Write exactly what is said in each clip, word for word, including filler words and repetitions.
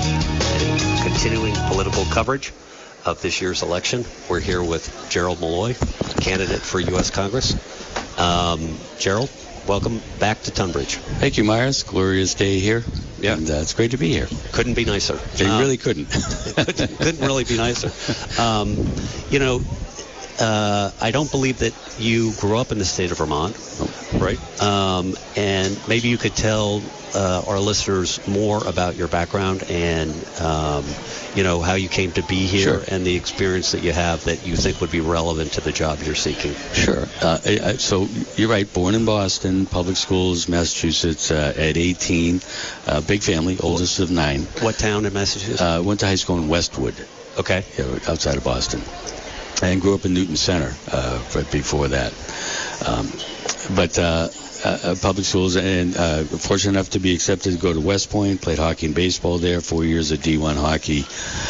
Continuing political coverage of this year's election. We're here with Gerald Malloy, candidate for U S Congress. Um, Gerald, welcome back to Tunbridge. Thank you, Myers. Glorious day here. Yeah. And uh, it's great to be here. Couldn't be nicer. They um, really couldn't. couldn't. Couldn't really be nicer. Um, you know, uh, I don't believe that you grew up in the state of Vermont, oh. right? Um, and maybe you could tell uh, our listeners more about your background and, um, you know, how you came to be here sure. and the experience that you have that you think would be relevant to the job you're seeking. Sure. Uh, I, I, so you're right. Born in Boston, public schools, Massachusetts uh, at eighteen. Uh, big family, oldest of nine. What town in Massachusetts? Uh, went to high school in Westwood. Okay. Yeah, outside of Boston. And grew up in Newton Center uh, right before that. Um, but uh, uh, public schools, and uh, fortunate enough to be accepted to go to West Point, played hockey and baseball there, four years of D one hockey.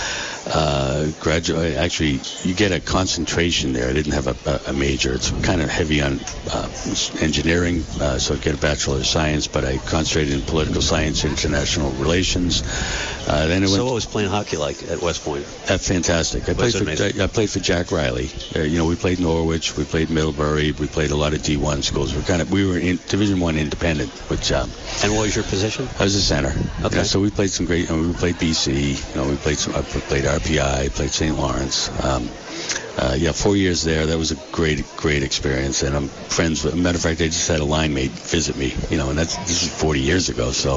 Uh, graduate, actually, you get a concentration there. I didn't have a, a major. It's kind of heavy on uh, engineering, uh, so I get a Bachelor of Science, but I concentrated in political science, international relations. Uh, then it so went, what was playing hockey like at West Point? Uh, fantastic. I played, for, I, I played for Jack Riley. Uh, you know, we played Norwich, we played Middlebury, we played a lot of D one schools. We're kind of we were in Division One independent, which. Um, and what was your position? I was a center. Okay. Yeah, so we played some great. You know, we played B C. You know, we played some. I played R P I. Played Saint Lawrence. Um, uh, yeah, four years there. That was a great, great experience. And I'm friends with. Matter of fact, I just had a line mate visit me. You know, and that's this is forty years ago. So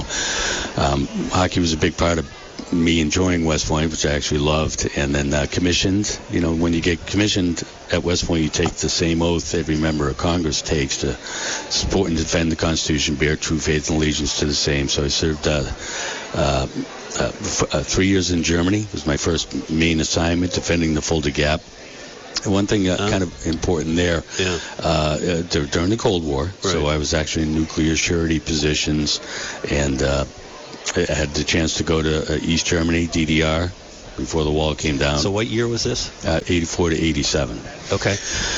um, hockey was a big part of me enjoying West Point, which I actually loved, and then uh, commissioned. You know, when you get commissioned at West Point, you take the same oath every member of Congress takes to support and defend the Constitution, bear true faith and allegiance to the same. So I served uh, uh, uh, f- uh, three years in Germany. It was my first main assignment, defending the Fulda Gap. And one thing uh, uh, kind of important there, yeah. uh, uh, during the Cold War, right. So I was actually in nuclear surety positions, and uh, I had the chance to go to uh, East Germany, D D R, before the wall came down. So what year was this? Uh, eighty-four to eighty-seven. Okay.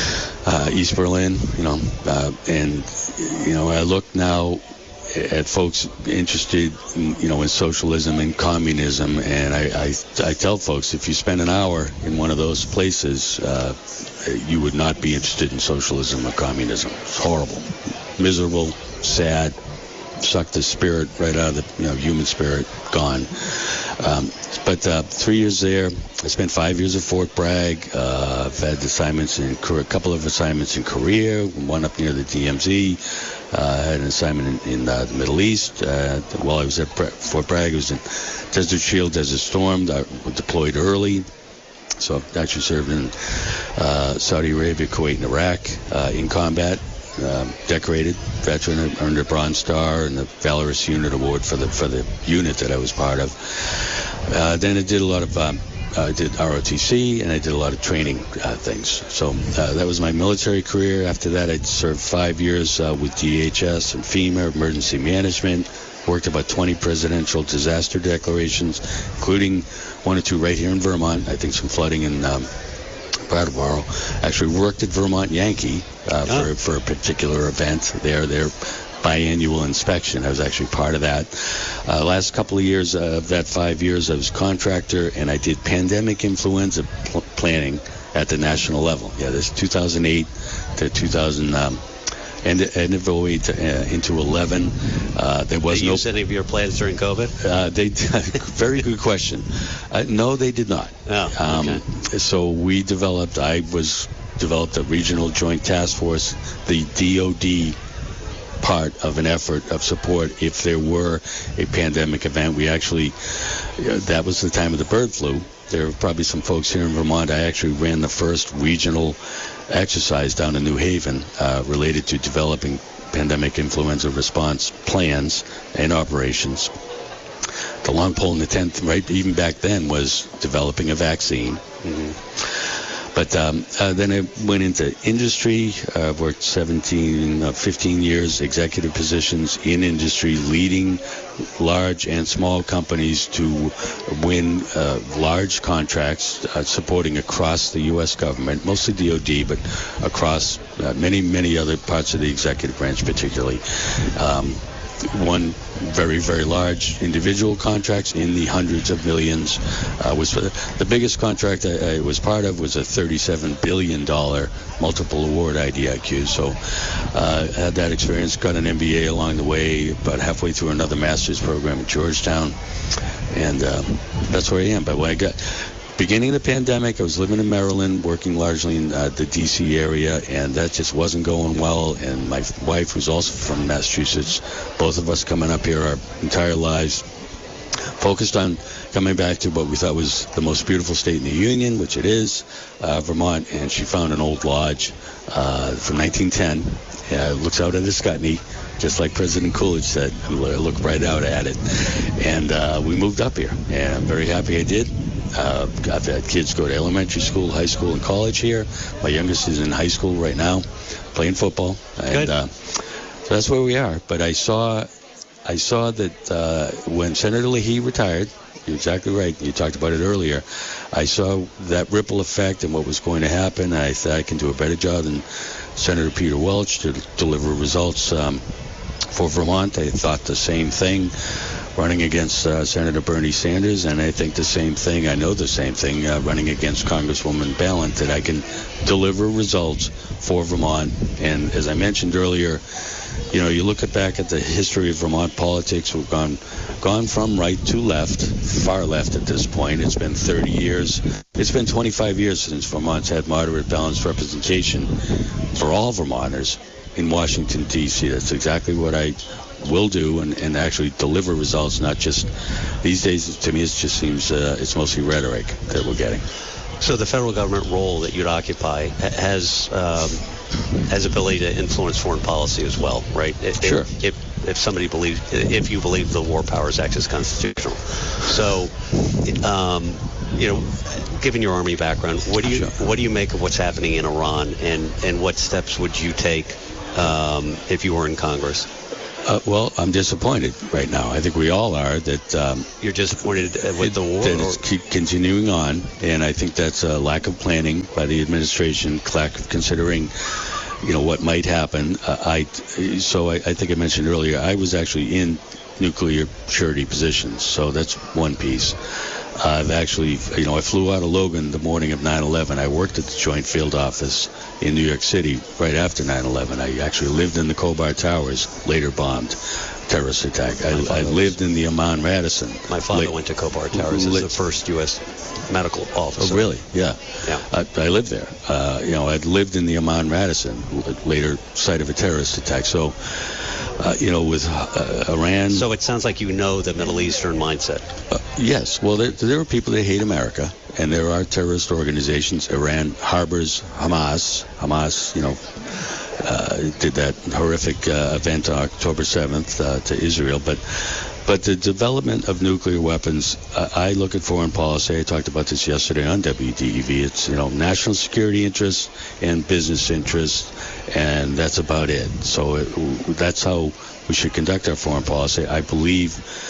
Uh, East Berlin, you know, uh, and, you know, I look now at folks interested, in, you know, in socialism and communism, and I, I, I tell folks, if you spend an hour in one of those places, uh, you would not be interested in socialism or communism. It's horrible, miserable, sad. Sucked the spirit right out of the you know, human spirit, gone. Um, but uh, three years there, I spent five years at Fort Bragg. Uh, I've had assignments in a couple of assignments in Korea, one up near the D M Z. Uh, I had an assignment in, in uh, the Middle East. Uh, while I was at Fort Bragg, I was in Desert Shield, Desert Storm. I was deployed early. So I actually served in uh, Saudi Arabia, Kuwait, and Iraq uh, in combat. Um, decorated veteran, earned a Bronze Star and the Valorous Unit Award for the for the unit that I was part of. Uh, then I did a lot of um, I did R O T C and I did a lot of training uh, things. So uh, that was my military career. After that, I served five years uh, with D H S and FEMA, emergency management. Worked about twenty presidential disaster declarations, including one or two right here in Vermont. I think some flooding in. Um, Brattleboro. Actually worked at Vermont Yankee uh, oh. for, for a particular event there, their biannual inspection. I was actually part of that. Uh, last couple of years uh, of that five years, I was contractor, and I did pandemic influenza pl- planning at the national level. Yeah, this two thousand eight to two thousand. Um, End, end of oh eight to, uh, into eleven. Uh, there was did you no. use any of your plans during COVID? Uh, they very good question. Uh, no, they did not. Oh, okay. Um, so we developed. I was developed a regional joint task force, the D O D part of an effort of support if there were a pandemic event. We actually, uh, that was the time of the bird flu. There were probably some folks here in Vermont. I actually ran the first regional exercise down in New Haven uh, related to developing pandemic influenza response plans and operations. The long pole in the tent, right, even back then, was developing a vaccine. Mm-hmm. But um, uh, then I went into industry. I uh, worked seventeen, uh, fifteen years, executive positions in industry, leading large and small companies to win uh, large contracts, uh, supporting across the U S government, mostly D O D, but across uh, many, many other parts of the executive branch particularly. Um, won very, very large individual contracts in the hundreds of millions. Uh, was the biggest contract I, I was part of was a thirty-seven billion dollars multiple award I D I Q. So uh, I had that experience, got an M B A along the way, about halfway through another master's program at Georgetown, and uh, that's where I am. But when I got beginning of the pandemic, I was living in Maryland, working largely in uh, the D C area, and that just wasn't going well. And my wife, who's also from Massachusetts, both of us coming up here our entire lives, focused on coming back to what we thought was the most beautiful state in the Union, which it is, uh, Vermont. And she found an old lodge uh, from nineteen ten. Uh, looks out at the Scutney, just like President Coolidge said. I look right out at it. And uh, we moved up here, and I'm very happy I did. Uh, I've had kids go to elementary school, high school, and college here. My youngest is in high school right now, playing football. And uh, so that's where we are. But I saw I saw that uh, when Senator Leahy retired, you're exactly right, you talked about it earlier, I saw that ripple effect and what was going to happen. I thought I can do a better job than Senator Peter Welch to deliver results um, for Vermont. I thought the same thing running against uh, Senator Bernie Sanders, and I think the same thing, I know the same thing, uh, running against Congresswoman Balint, that I can deliver results for Vermont. And as I mentioned earlier, you know, you look at back at the history of Vermont politics, we've gone gone from right to left, far left at this point. It's been thirty years. It's been twenty-five years since Vermont's had moderate balanced representation for all Vermonters in Washington, D C That's exactly what I will do, and, and actually deliver results, not just these days. To me, it just seems uh, it's mostly rhetoric that we're getting. So the federal government role that you'd occupy has um, has ability to influence foreign policy as well, right? If, sure. If, if somebody believes, if you believe the War Powers Act is constitutional. So, um, you know, given your Army background, what do you sure. what do you make of what's happening in Iran, and, and what steps would you take um, if you were in Congress? Uh, well, I'm disappointed right now. I think we all are that um, you're disappointed with the war. That it's keep continuing on, and I think that's a lack of planning by the administration, lack of considering, you know, what might happen. Uh, I so I, I think I mentioned earlier, I was actually in nuclear surety positions, so that's one piece. I've actually, you know, I flew out of Logan the morning of nine eleven. I worked at the Joint Field Office in New York City right after nine eleven. I actually lived in the Khobar Towers, later bombed, terrorist attack. I, I lived in the Amman Radisson. My father La- went to Khobar Towers as the first U S medical officer. Oh, really? Yeah. Yeah. I, I lived there. Uh, you know, I'd lived in the Amman Radisson, later site of a terrorist attack. So, uh, you know, with uh, Iran. So it sounds like you know the Middle Eastern mindset. Uh, yes. Well, there, there are people that hate America, and there are terrorist organizations. Iran harbors Hamas. Hamas, you know, uh, did that horrific uh, event on October seventh uh, to Israel. But but the development of nuclear weapons, uh, I look at foreign policy. I talked about this yesterday on W D E V. It's, you know, national security interests and business interests, and that's about it. So it, that's how we should conduct our foreign policy. I believe,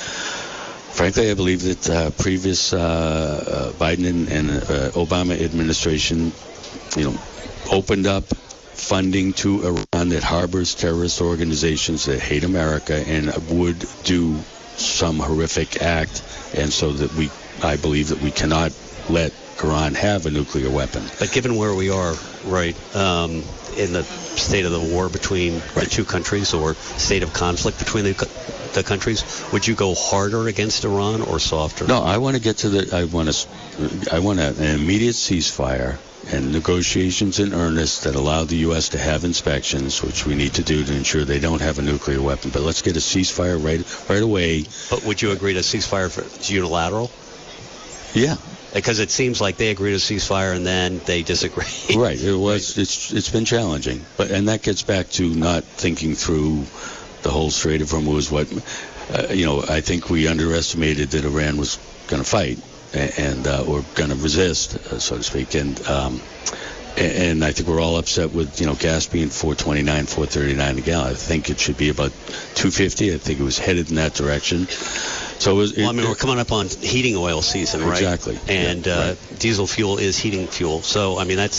frankly, I believe that uh, previous uh, uh, Biden and, and uh, Obama administration, you know, opened up funding to Iran that harbors terrorist organizations that hate America and would do some horrific act, and so that we, I believe that we cannot let Iran have a nuclear weapon. But given where we are, right, um, in the state of the war between right. the two countries, or state of conflict between the, the countries, would you go harder against Iran or softer? No, I want to get to the. I want to. I want an immediate ceasefire and negotiations in earnest that allow the U S to have inspections, which we need to do to ensure they don't have a nuclear weapon. But let's get a ceasefire right right away. But would you agree to ceasefire for unilateral? Yeah. Because it seems like they agree to ceasefire and then they disagree. Right. It was. It's. It's been challenging, but and that gets back to not thinking through the whole Strait of Hormuz. What, uh, you know, I think we underestimated that Iran was going to fight and uh, or going to resist, uh, so to speak, and um, and I think we're all upset with, you know, gas being four twenty-nine, four thirty-nine a gallon. I think it should be about two fifty. I think it was headed in that direction. So it was, well, it, I mean, we're coming up on heating oil season, right? Exactly. And yeah, uh, right. diesel fuel is heating fuel. So, I mean, that's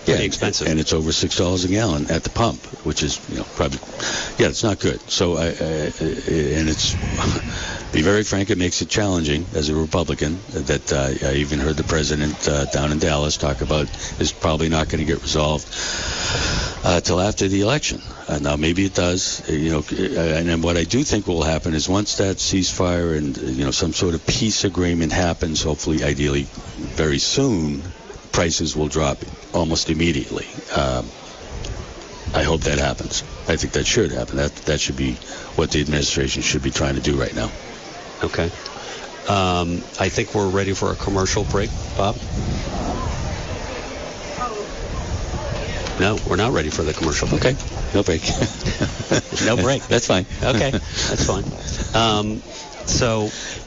pretty expensive. And it's over six dollars a gallon at the pump, which is, you know, probably, yeah, it's not good. So, I, I, and it's, be very frank, it makes it challenging as a Republican. That uh, I even heard the president uh, down in Dallas talk about is probably not going to get resolved uh, till after the election. Uh, now, maybe it does, uh, you know, and, and what I do think will happen is once that ceasefire and, uh, you know, some sort of peace agreement happens, hopefully, ideally, very soon, prices will drop almost immediately. Um, I hope that happens. I think that should happen. That that should be what the administration should be trying to do right now. Okay. Um, I think we're ready for a commercial break, Bob. No, we're not ready for the commercial break. Okay. No break. No break. That's fine. Okay. That's fine. Um, so,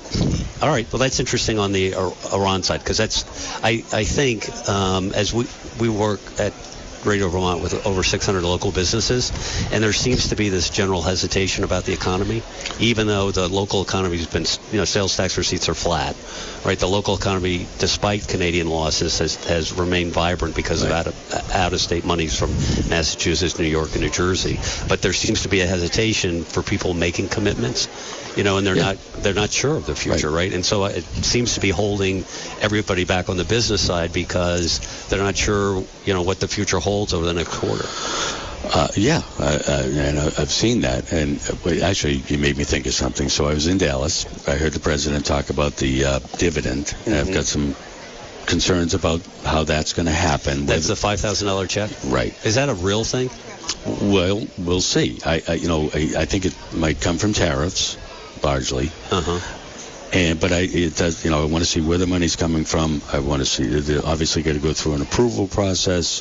all right. Well, that's interesting on the Iran side, because that's, I, I think, um, as we, we work at Radio Vermont with over six hundred local businesses, and there seems to be this general hesitation about the economy, even though the local economy has been, you know, sales tax receipts are flat, right? The local economy, despite Canadian losses, has, has remained vibrant because right. of out of, out-of-state monies from Massachusetts, New York, and New Jersey. But there seems to be a hesitation for people making commitments, you know, and they're yeah. not they're not sure of the future, right. right? And so it seems to be holding everybody back on the business side because they're not sure, you know, what the future holds over the next quarter. Uh, yeah, uh, uh, and I've seen that. And uh, actually, you made me think of something. So I was in Dallas. I heard the president talk about the uh, dividend, mm-hmm. and I've got some concerns about how that's going to happen. That's the five thousand dollars check? Right. Is that a real thing? Well, we'll see. I, I you know, I, I think it might come from tariffs, largely. Uh-huh. And but I it does, you know, I want to see where the money's coming from. I want to see, they're obviously got to go through an approval process.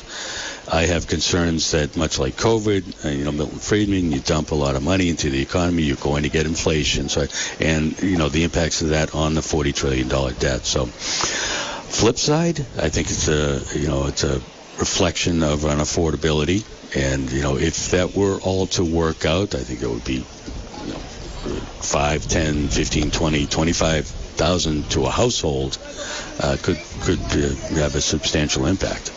I have concerns that much like COVID, uh, you know, Milton Friedman, you dump a lot of money into the economy, you're going to get inflation. So, and you know, the impacts of that on the forty trillion dollars debt. So, flip side, I think it's a, you know, it's a reflection of an affordability. And you know, if that were all to work out, I think it would be, you know, five, ten, fifteen, twenty, twenty-five thousand to a household uh, could could uh, have a substantial impact.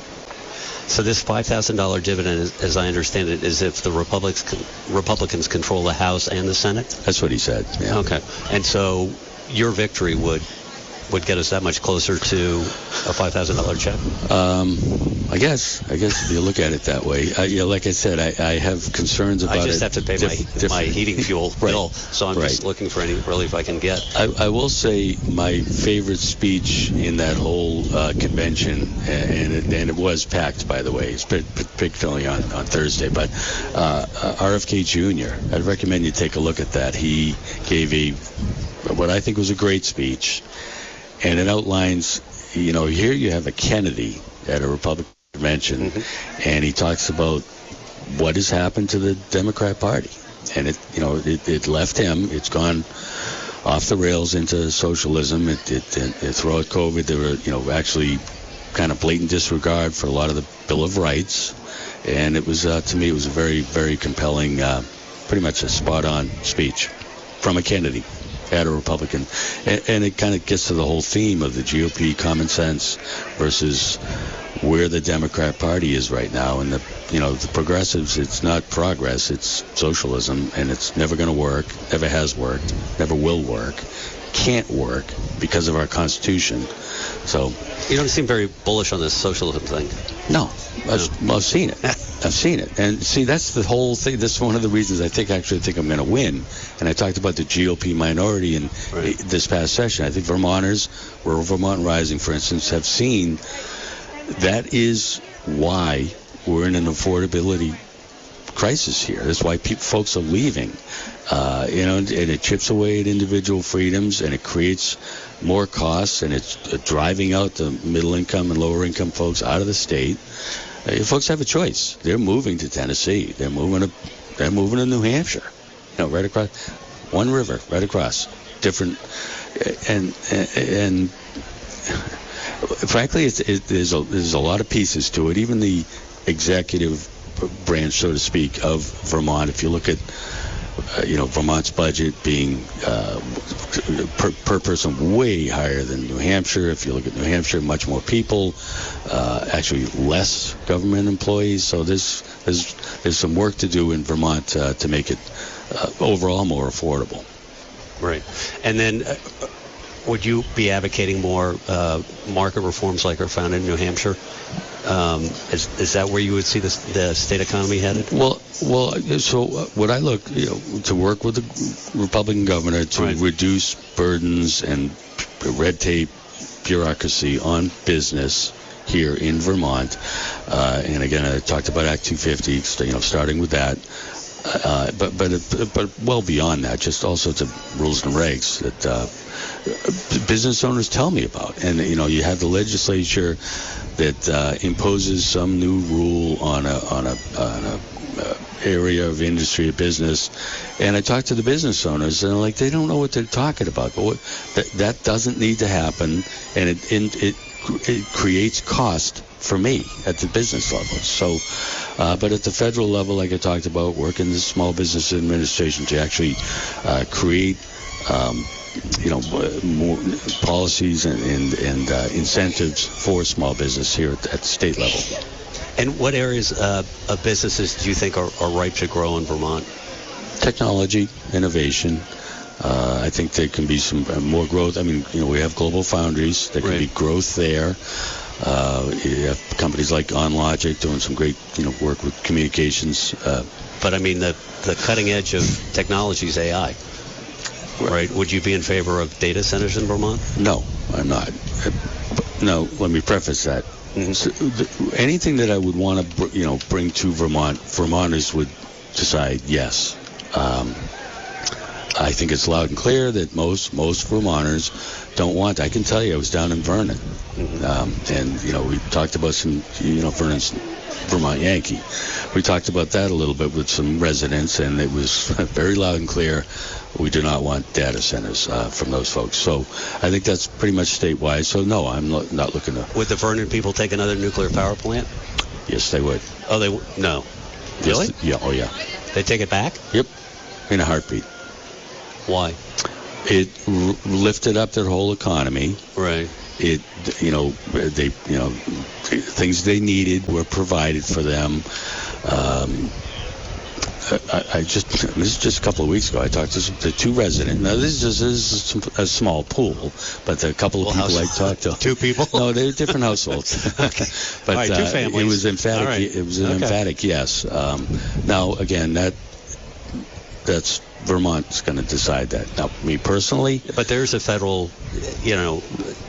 So this five thousand dollars dividend, as I understand it, is if the Republicans Republicans control the House and the Senate? That's what he said. Yeah. Okay. And so your victory would would get us that much closer to a five thousand dollars check? Um, I guess. I guess if you look at it that way. Uh, yeah, like I said, I, I have concerns about it. I just it have to pay diff- my, my heating fuel right. bill, so I'm right. just looking for any relief I can get. I, I will say my favorite speech in that whole uh, convention, and it, and it was packed, by the way, particularly on, on Thursday, but uh, R F K Junior, I'd recommend you take a look at that. He gave a what I think was a great speech. And it outlines, you know, here you have a Kennedy at a Republican convention, mm-hmm. and he talks about what has happened to the Democrat Party. And, it, you know, it, it left him. It's gone off the rails into socialism. It, it, it, it throughout COVID, there were, you know, actually kind of blatant disregard for a lot of the Bill of Rights. And it was, uh, to me, it was a very, very compelling, uh, pretty much a spot-on speech from a Kennedy at a Republican. And, and it kind of gets to the whole theme of the G O P common sense versus where the Democrat Party is right now. And the, you know, the progressives, it's not progress, it's socialism, and it's never going to work, never has worked, never will work, can't work because of our Constitution. So you don't seem very bullish on this socialism thing. No, I've, well, I've seen it. I've seen it. And see, that's the whole thing. That's one of the reasons I think actually think I'm going to win. And I talked about the G O P minority in right. this past session. I think Vermonters, Rural Vermont Rising, for instance, have seen that is why we're in an affordability crisis here. That's why people, folks are leaving. Uh, you know, and it chips away at individual freedoms, and it creates more costs, and it's driving out the middle income and lower income folks out of the state. Uh, folks have a choice. They're moving to Tennessee. They're moving to, they're moving to New Hampshire. You know, right across, one river, right across, different, and and, and frankly, it's, it, there's a there's a lot of pieces to it. Even the executive branch, so to speak, of Vermont. If you look at uh, you know, Vermont's budget being uh, per, per person way higher than New Hampshire. If you look at New Hampshire, much more people, uh, actually less government employees. So there's there's there's some work to do in Vermont uh, to make it uh, overall more affordable. Right, and then. Uh, Would you be advocating more uh, market reforms like are found in New Hampshire? Um, is, is that where you would see the, the state economy headed? Well, well. So what I look, you know, to work with the Republican governor to right. reduce burdens and red tape, bureaucracy on business here in Vermont. Uh, and again, I talked about Act two fifty. You know, starting with that. Uh, but but but well beyond that, just all sorts of rules and regs that uh, business owners tell me about. And you know, you have the legislature that uh, imposes some new rule on a on a, on a uh, area of industry or business, and I talk to the business owners, and they're like, they don't know what they're talking about. But what, that that doesn't need to happen, and it it, it it creates cost for me at the business level. So, uh, but at the federal level, like I talked about, working the Small Business Administration to actually uh, create, um, you know, more policies and and, and uh, incentives for small business here at, at the state level. And what areas uh, of businesses do you think are, are ripe to grow in Vermont? Technology, innovation. Uh, I think there can be some uh, more growth. I mean, you know, we have Global Foundries. There can right. be growth there. Uh, you have companies like OnLogic doing some great, you know, work with communications. Uh, but I mean, the the cutting edge of technology is A I, right? Would you be in favor of data centers in Vermont? No, I'm not. Uh, no, let me preface that. Mm-hmm. So the, anything that I would want to, br- you know, bring to Vermont, Vermonters would decide yes. Um, I think it's loud and clear that most most Vermonters don't want. I can tell you, I was down in Vernon, mm-hmm. um, and you know, we talked about some, you know, Vernon's Vermont Yankee. We talked about that a little bit with some residents, and it was very loud and clear. We do not want data centers uh, from those folks. So I think that's pretty much statewide. So no, I'm not, not looking to. Would the Vernon people take another nuclear power plant? Yes, they would. Oh, they w- no. Yes, Really? Yeah. Oh, yeah. They take it back? Yep. In a heartbeat. Why? It r- lifted up their whole economy. Right. It, you know, they, you know, things they needed were provided for them. Um, I, I just, this is just a couple of weeks ago, I talked to some, the two residents. Now, this is, this is a small pool, but a couple of well, people house, I talked to. Two people? No, they're different households. Okay. But All right, two uh, families. it was emphatic. Right. It was an okay. emphatic yes. Um, now, again, that that's Vermont's going to decide that. Now, me personally. But there's a federal, you know,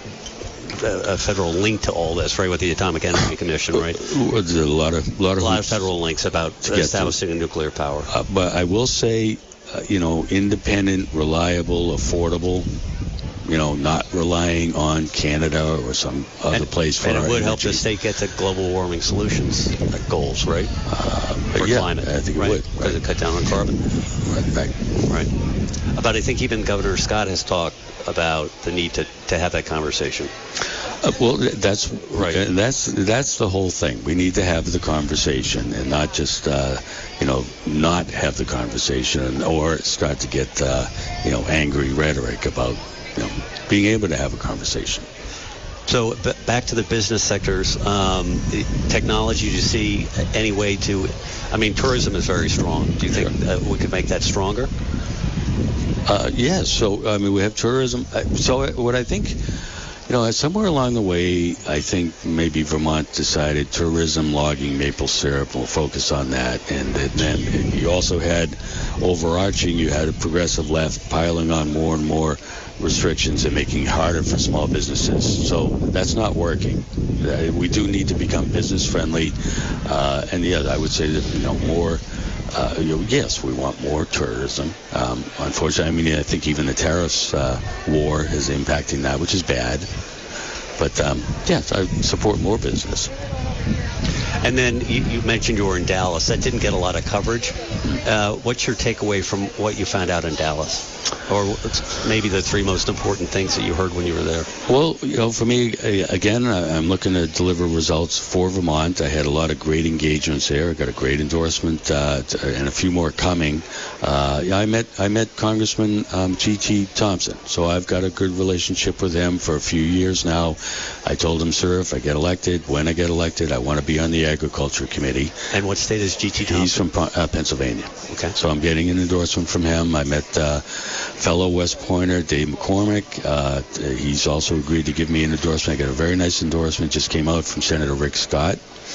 a federal link to all this, right, with the Atomic Energy Commission, right? There's a lot of lot of, a lot of federal links about establishing a nuclear power. Uh, but I will say, uh, you know, independent, reliable, affordable. You know, not relying on Canada or some other and, place for and our it would energy. help the state get to global warming solutions uh, goals, right? Uh, for yeah, climate, I think it right? would. Because it cut down on carbon. Right, right. Right. But I think even Governor Scott has talked about the need to, to have that conversation. Uh, well, that's right. And that's that's the whole thing. We need to have the conversation and not just uh, you know not have the conversation or start to get uh, you know angry rhetoric about you know being able to have a conversation. So b- back to the business sectors, um, the technology. Do you see any way to? I mean, tourism is very strong. Do you think Sure. uh, we could make that stronger? Uh, yes. So I mean, we have tourism. So what I think. You know, somewhere along the way, I think maybe Vermont decided tourism, logging, maple syrup, will focus on that. And, and then you also had overarching, you had a progressive left piling on more and more restrictions and making it harder for small businesses. So that's not working. Uh, we do need to become business friendly. Uh, and yeah, I would say that, you know, more. Uh, you know, yes, we want more tourism. Um, unfortunately, I mean, I think even the tariffs uh, war is impacting that, which is bad. But um, yes, I support more business. And then you, you mentioned you were in Dallas. That didn't get a lot of coverage. Uh, what's your takeaway from what you found out in Dallas? Or maybe the three most important things that you heard when you were there? Well, you know, for me, again, I'm looking to deliver results for Vermont. I had a lot of great engagements there. I got a great endorsement uh, and a few more coming. Uh, yeah, I met I met Congressman um, G T Thompson, so I've got a good relationship with him for a few years now. I told him, sir, if I get elected, when I get elected, I want to be on the Agriculture Committee. And what state is G T Thompson? He's from uh, Pennsylvania. Okay. So I'm getting an endorsement from him. I met uh, fellow West Pointer Dave McCormick. Uh, he's also agreed to give me an endorsement. I got a very nice endorsement. Just came out from Senator Rick Scott.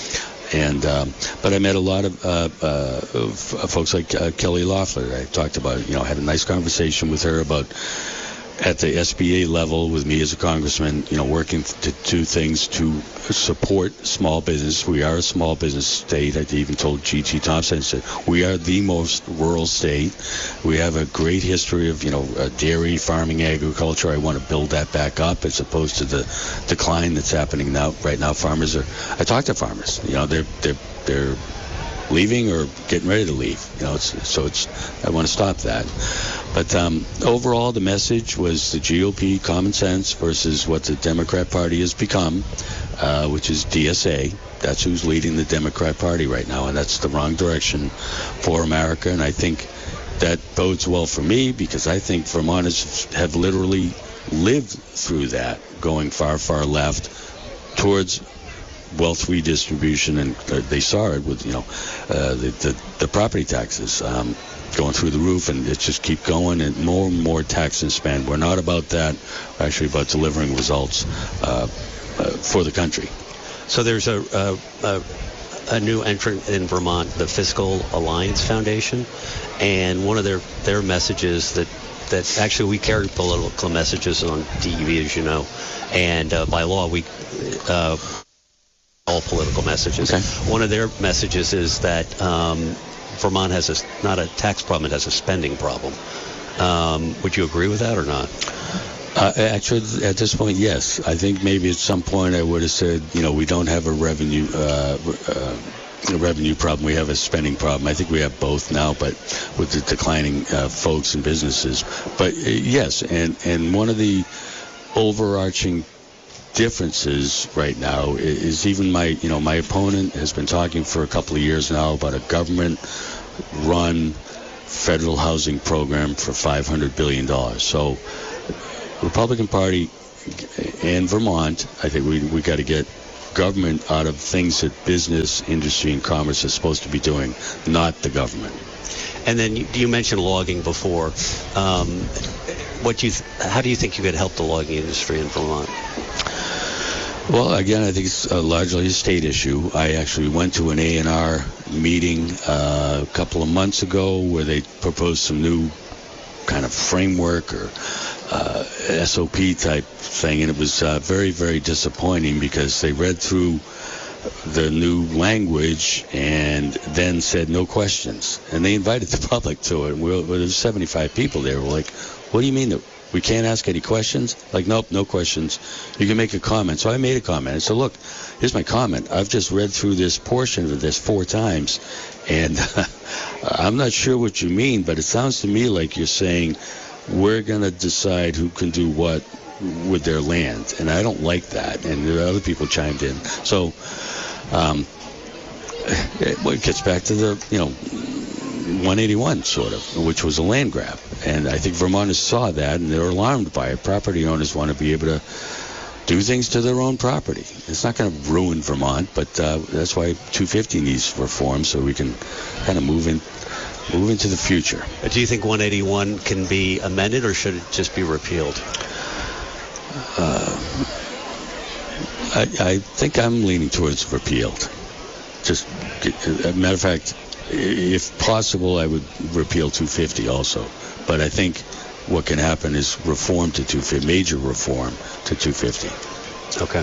And um, but I met a lot of, uh, uh, of folks like uh, Kelly Loeffler. I talked about, you know, had a nice conversation with her about at the S B A level with me as a congressman, you know, working to do things to support small business. We are a small business state. I even told G T Thompson, I said, we are the most rural state. We have a great history of, you know, uh, dairy, farming, agriculture. I want to build that back up as opposed to the decline that's happening now. Right now, farmers are, I talk to farmers, you know, they're, they're, they're leaving or getting ready to leave. You know, it's, so it's, I want to stop that. But um, overall, the message was the G O P common sense versus what the Democrat Party has become, uh, which is D S A. That's who's leading the Democrat Party right now, and that's the wrong direction for America. And I think that bodes well for me because I think Vermonters have literally lived through that, going far, far left towards wealth redistribution, and uh, they saw it with, you know, uh, the, the the property taxes um, going through the roof, and it just keep going, and more and more tax and spend. We're not about that. We're actually about delivering results uh, uh, for the country. So there's a, a, a a new entrant in Vermont, the Fiscal Alliance Foundation, and one of their their messages that that actually we carry political messages on D E V, as you know, and uh, by law we. Uh, all political messages. Okay. One of their messages is that um, Vermont has a, not a tax problem, it has a spending problem. Um, would you agree with that or not? Uh, actually, at this point, yes. I think maybe at some point I would have said, you know, we don't have a revenue uh, uh, a revenue problem. We have a spending problem. I think we have both now, but with the declining uh, folks and businesses. But uh, yes, and, and one of the overarching differences right now is even my, you know, my opponent has been talking for a couple of years now about a government-run federal housing program for five hundred billion dollars. So Republican Party and Vermont, I think we we got to get government out of things that business, industry, and commerce is supposed to be doing, not the government. And then you, you mentioned logging before. Um, what do you th- how do you think you could help the logging industry in Vermont? Well, again, I think it's uh, largely a state issue. I actually went to an A and R meeting uh, a couple of months ago where they proposed some new kind of framework or uh, S O P type thing, and it was uh, very, very disappointing because they read through the new language and then said no questions. And they invited the public to it. Well, there's seventy-five people there. We're like, what do you mean that we can't ask any questions? Like, nope, no questions. You can make a comment. So I made a comment. I said, look, here's my comment. I've just read through this portion of this four times, and I'm not sure what you mean, but it sounds to me like you're saying we're going to decide who can do what with their land, and I don't like that. And there are other people chimed in. So um, it, well, it gets back to the, you know, one eighty-one, sort of, which was a land grab. And I think Vermonters saw that, and they're alarmed by it. Property owners want to be able to do things to their own property. It's not going to ruin Vermont, but uh, that's why two fifty needs reform, so we can kind of move in, move into the future. Do you think one eighty-one can be amended, or should it just be repealed? Uh, I, I think I'm leaning towards repealed. Just, as a matter of fact, if possible, I would repeal two fifty also. But I think what can happen is reform to two fifty, major reform to two fifty. Okay.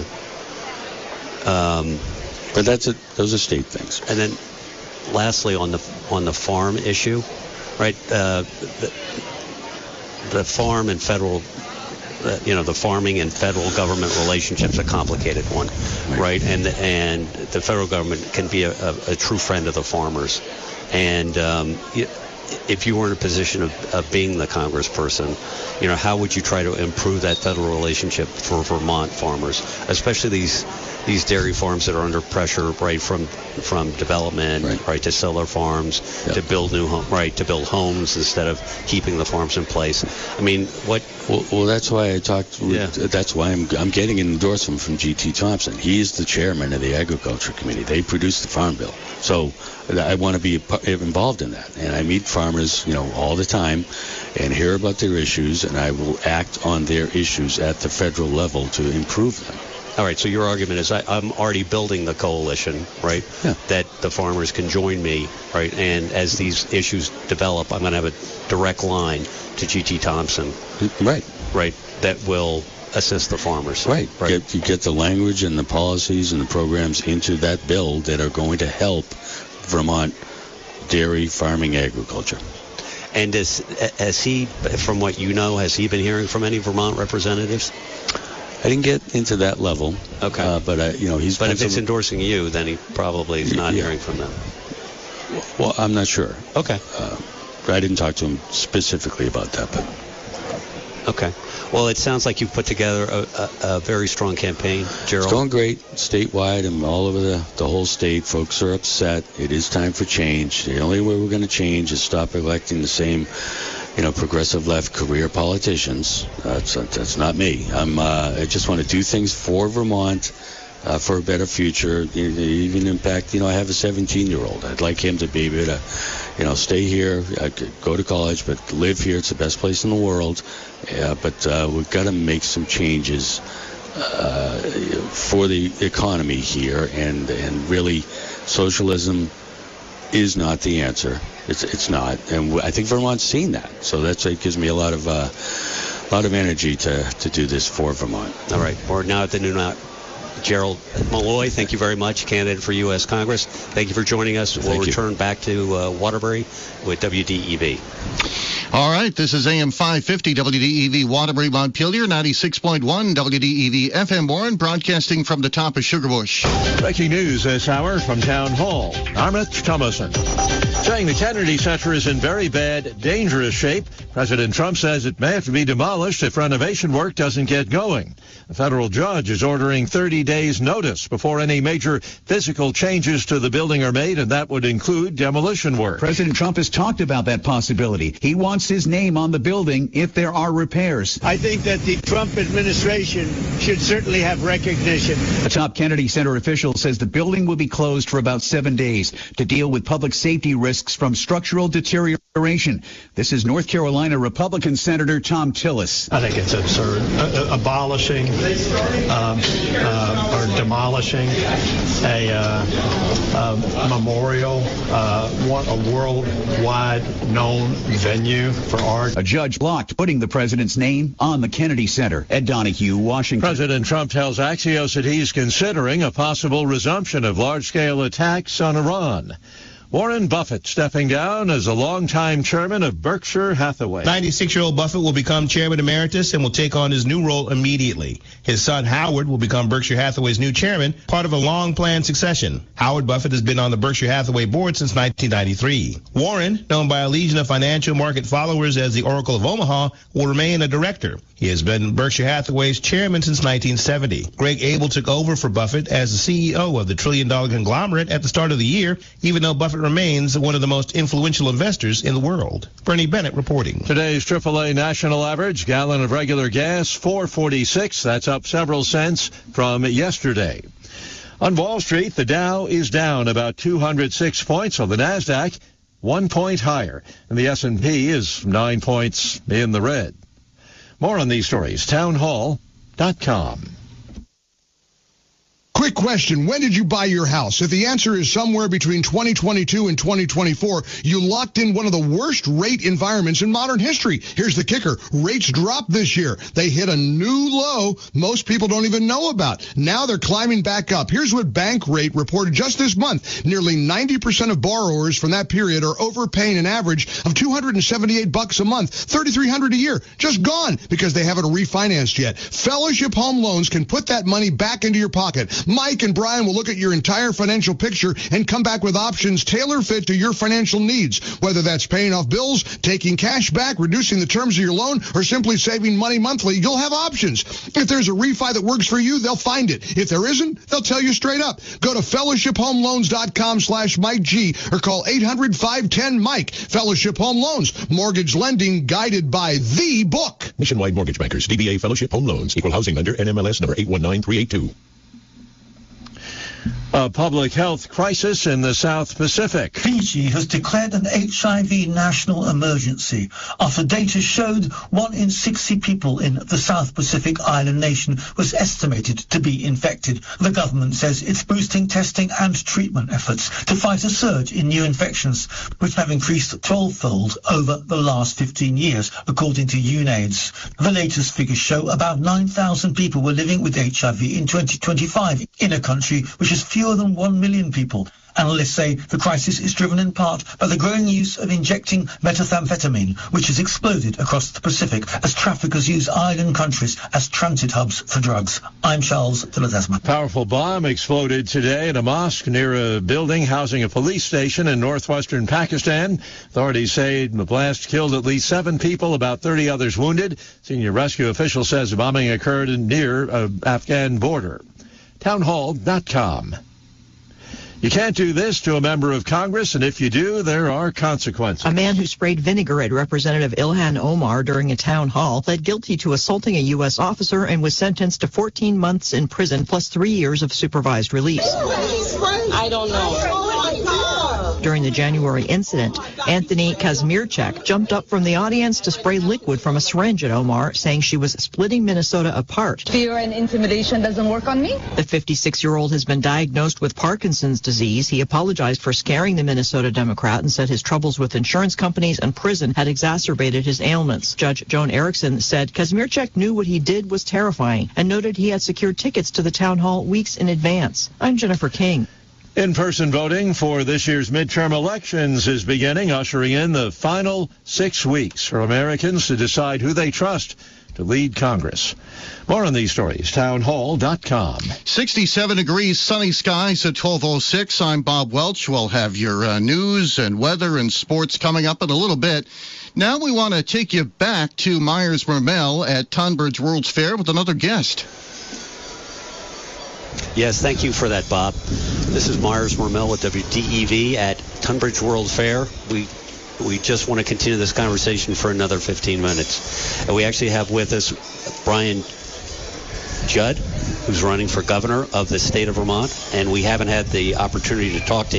Um, but that's a, those are state things. And then, lastly, on the on the farm issue, right? Uh, the, the farm and federal uh, you know, the farming and federal government relationship's a complicated one, right? right? And and the federal government can be a, a, a true friend of the farmers. And um, if you were in a position of, of being the congressperson, you know, how would you try to improve that federal relationship for Vermont farmers, especially these these dairy farms that are under pressure, right, from from development, right, right to sell their farms, yep. to build new home, right, to build homes instead of keeping the farms in place. I mean, what? Well, well that's why I talked. With, yeah. That's why I'm I'm getting an endorsement from G T Thompson. He is the chairman of the Agriculture Committee. They produced the Farm Bill, so I want to be involved in that. And I meet farmers, you know, all the time, and hear about their issues, and I will act on their issues at the federal level to improve them. All right, so your argument is I, I'm already building the coalition, right, yeah. that the farmers can join me, right, and as these issues develop, I'm going to have a direct line to G T Thompson. Right. Right, that will assist the farmers. Right. right. Get, you get the language and the policies and the programs into that bill that are going to help Vermont dairy, farming, agriculture. And is, has he, from what you know, has he been hearing from any Vermont representatives? I didn't get into that level. Okay. Uh, but, uh, you know, he's... But if it's endorsing you, then he probably is not yeah. hearing from them. Well, I'm not sure. Okay. Uh, I didn't talk to him specifically about that, but... Okay. Well, it sounds like you've put together a, a, a very strong campaign, Gerald. It's going great statewide and all over the, the whole state. Folks are upset. It is time for change. The only way we're going to change is stop electing the same... you know, progressive left career politicians. Uh, that's, that's not me. I'm, uh, I just want to do things for Vermont, uh, for a better future. Even impact, you know, I have a seventeen-year-old. I'd like him to be able to, you know, stay here, uh, go to college, but live here. It's the best place in the world. Uh, but uh, we've got to make some changes uh, for the economy here, and and really, socialism is not the answer. It's it's not, and I think Vermont's seen that. So that's it gives me a lot of uh, lot of energy to, to do this for Vermont. All right, we're now at the noon hour. Gerald Malloy, thank you very much, candidate for U S Congress. Thank you for joining us. We'll thank return you. back to uh, Waterbury with W D E V. All right, this is A M five fifty W D E V Waterbury Montpelier, ninety-six point one W D E V F M Warren, broadcasting from the top of Sugarbush. Breaking news this hour from Town Hall. Armit Thomason saying the Kennedy Center is in very bad, dangerous shape. President Trump says it may have to be demolished if renovation work doesn't get going. A federal judge is ordering thirty days notice before any major physical changes to the building are made, and that would include demolition work. President Trump has talked about that possibility. He wants his name on the building if there are repairs. I think that the Trump administration should certainly have recognition. A top Kennedy Center official says the building will be closed for about seven days to deal with public safety risks from structural deterioration. This is North Carolina Republican Senator Thom Tillis. I think it's absurd. Uh, abolishing um, uh, or demolishing a uh, uh, memorial, uh, one, a worldwide known venue for art. A judge blocked putting the president's name on the Kennedy Center. Ed Donahue, Washington. President Trump tells Axios that he's considering a possible resumption of large-scale attacks on Iran. Warren Buffett stepping down as a longtime chairman of Berkshire Hathaway. ninety-six-year-old Buffett will become chairman emeritus and will take on his new role immediately. His son Howard will become Berkshire Hathaway's new chairman, part of a long-planned succession. Howard Buffett has been on the Berkshire Hathaway board since nineteen ninety-three. Warren, known by a legion of financial market followers as the Oracle of Omaha, will remain a director. He has been Berkshire Hathaway's chairman since nineteen seventy. Greg Abel took over for Buffett as the C E O of the trillion-dollar conglomerate at the start of the year, even though Buffett remains one of the most influential investors in the world. Bernie Bennett reporting. Today's triple A national average, gallon of regular gas, four forty-six. That's up several cents from yesterday. On Wall Street, the Dow is down about two hundred six points. On the NASDAQ, one point higher. And the S and P is nine points in the red. More on these stories, town hall dot com. Quick question. When did you buy your house? If the answer is somewhere between twenty twenty-two and twenty twenty-four, you locked in one of the worst rate environments in modern history. Here's the kicker. Rates dropped this year. They hit a new low most people don't even know about. Now they're climbing back up. Here's what Bankrate reported just this month. Nearly ninety percent of borrowers from that period are overpaying an average of two hundred seventy-eight bucks a month, thirty-three hundred a year. Just gone because they haven't refinanced yet. Fellowship Home Loans can put that money back into your pocket. Mike and Brian will look at your entire financial picture and come back with options tailor-fit to your financial needs, whether that's paying off bills, taking cash back, reducing the terms of your loan, or simply saving money monthly. You'll have options. If there's a refi that works for you, they'll find it. If there isn't, they'll tell you straight up. Go to fellowship home loans dot com slash Mike G or call eight hundred, five one zero, Mike. Fellowship Home Loans. Mortgage lending guided by the book. Nationwide Mortgage Bankers, D B A Fellowship Home Loans, Equal Housing Lender, N M L S number eight one nine three eight two. A public health crisis in the South Pacific. Fiji has declared an H I V national emergency after data showed one in sixty people in the South Pacific island nation was estimated to be infected. The government says it's boosting testing and treatment efforts to fight a surge in new infections, which have increased twelve-fold over the last fifteen years, according to UNAIDS. The latest figures show about nine thousand people were living with H I V in twenty twenty-five in a country which has fewer than one million people. Analysts say the crisis is driven in part by the growing use of injecting methamphetamine, which has exploded across the Pacific as traffickers use island countries as transit hubs for drugs. I'm Charles de Ledesma. Powerful bomb exploded today at a mosque near a building housing a police station in northwestern Pakistan. Authorities say the blast killed at least seven people, about thirty others wounded. Senior rescue official says the bombing occurred near an Afghan border. townhall dot com. You can't do this to a member of Congress, and if you do, there are consequences. A man who sprayed vinegar at Representative Ilhan Omar during a town hall pled guilty to assaulting a U S officer and was sentenced to fourteen months in prison plus three years of supervised release. I don't know. During the January incident, Anthony Kazmierczak jumped up from the audience to spray liquid from a syringe at Omar, saying she was splitting Minnesota apart. Fear and intimidation doesn't work on me? The fifty-six-year-old has been diagnosed with Parkinson's disease. He apologized for scaring the Minnesota Democrat and said his troubles with insurance companies and prison had exacerbated his ailments. Judge Joan Erickson said Kazmierczak knew what he did was terrifying and noted he had secured tickets to the town hall weeks in advance. I'm Jennifer King. In-person voting for this year's midterm elections is beginning, ushering in the final six weeks for Americans to decide who they trust to lead Congress. More on these stories, townhall dot com. sixty-seven degrees, sunny skies at twelve oh six. I'm Bob Welch. We'll have your uh, news and weather and sports coming up in a little bit. Now we want to take you back to Myers-Mermell at Tonbridge World's Fair with another guest. Yes, thank you for that, Bob. This is Myers-Mermell with W D E V at Tunbridge World Fair. We we just want to continue this conversation for another fifteen minutes. And we actually have with us Brian Judd, who's running for governor of the state of Vermont, and we haven't had the opportunity to talk to